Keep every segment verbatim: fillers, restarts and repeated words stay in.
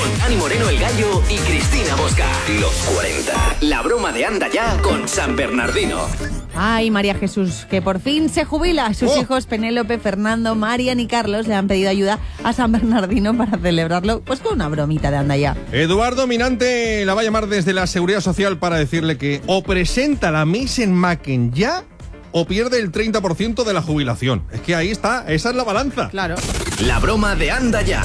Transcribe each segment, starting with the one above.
con Dani Moreno el Gallo y Cristina Bosca. Los cuarenta. La broma de Anda Ya con San Bernardino. Ay, María Jesús, que por fin se jubila. Sus Oh. hijos Penélope, Fernando, Marian y Carlos le han pedido ayuda a San Bernardino para celebrarlo, pues con una bromita de Anda Ya. Eduardo Minante la va a llamar desde la Seguridad Social para decirle que o presenta la Misen-Macken ya o pierde el treinta por ciento de la jubilación. Es que ahí está, esa es la balanza. Claro. La broma de Anda Ya.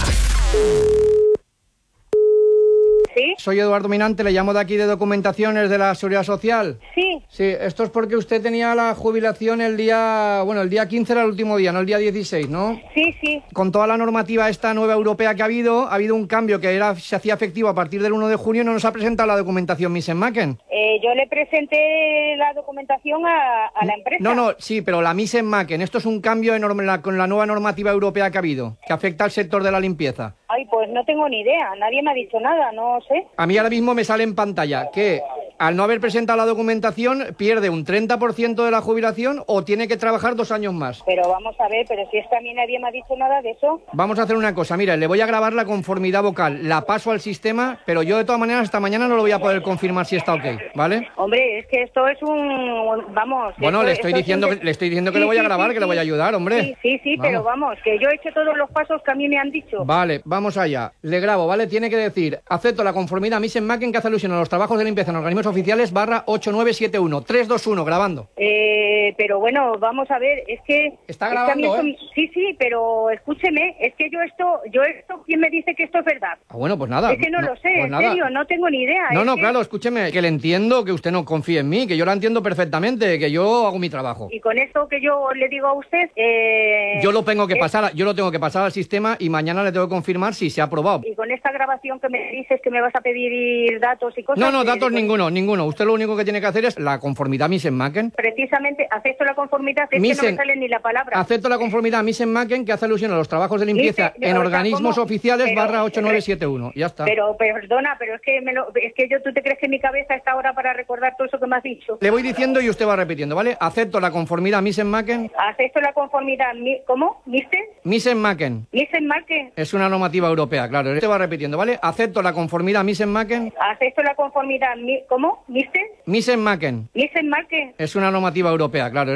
¿Sí? Soy Eduardo Minante, le llamo de aquí de Documentaciones de la Seguridad Social. Sí. Sí, esto es porque usted tenía la jubilación el día... Bueno, el día quince era el último día, no el día dieciséis, ¿no? Sí, sí. Con toda la normativa esta nueva europea que ha habido, ha habido un cambio que era se hacía efectivo a partir del uno de junio y no nos ha presentado la documentación Misen-Macken. Eh, yo le presenté la documentación a, a la empresa. No, no, sí, pero la Misen-Macken, esto es un cambio enorme la- con la nueva normativa europea que ha habido, que afecta al sector de la limpieza. Ay, pues no tengo ni idea. Nadie me ha dicho nada, no sé. A mí ahora mismo me sale en pantalla que al no haber presentado la documentación pierde un treinta por ciento de la jubilación o tiene que trabajar dos años más. Pero vamos a ver, pero si es que a mí nadie me ha dicho nada de eso. Vamos a hacer una cosa, mira, le voy a grabar la conformidad vocal, la paso al sistema, pero yo de todas maneras hasta mañana no lo voy a poder confirmar si está ok, ¿vale? Hombre, es que esto es un... Vamos... Bueno, esto- le estoy esto es diciendo un- que, le estoy diciendo que Sí, le voy a sí, grabar, sí, que le voy a sí. ayudar, hombre. Sí, sí, sí, Vamos. pero vamos, que yo he hecho todos los pasos que a mí me han dicho. Vale, vamos allá. Le grabo, ¿vale? Tiene que decir, acepto la conformidad Misen-Macken que hace alusión a los trabajos de limpieza en organismos oficiales barra ocho nueve siete uno. tres dos uno, grabando. Eh, pero bueno, vamos a ver, es que... Está es que a mí grabando, esto- Sí, sí, pero escúcheme, es que yo esto, yo esto, ¿quién me dice que esto es verdad? Ah, bueno, pues nada. Es que no, lo sé, pues en nada. serio, no tengo ni idea. No, es no, que- claro, escúcheme, que le entiendo que usted no confíe en mí, que yo la entiendo perfectamente, que yo hago mi trabajo. Y con esto que yo le digo a usted... Eh, Yo lo tengo que es- pasar, a- yo lo tengo que pasar al sistema y mañana le tengo que confirmar si se ha aprobado. Y con esta grabación que me dices que me vas a pedir datos y cosas... No, no, eh, datos pues, ninguno, ninguno. Usted lo único que tiene que hacer es la conformidad Misen-Macken. Precisamente, acepto la conformidad, es que no Misen- me sale ni la palabra. Acepto la conformidad Misen-Macken que hace alusión a los trabajos de limpieza Dice- en o sea, organismos ¿cómo? oficiales Pero- barra ocho nueve siete uno. Ya está. Pero, perdona, pero es que, me lo, es que yo, ¿tú te crees que mi cabeza está ahora para recordar todo eso que me has dicho? Le voy diciendo y usted va repitiendo, ¿vale? Acepto la conformidad Misen-Macken. Acepto la conformidad, mi- ¿cómo? ¿Mister? Misen-Macken. ¿Mister Marque? Es una normativa europea, claro. Usted va repitiendo, ¿vale? Acepto la conformidad Misen-Macken. Acepto la conformidad, mi- ¿cómo? ¿Mister? Misen-Macken. ¿Mister Marque? Es una normativa europea, claro.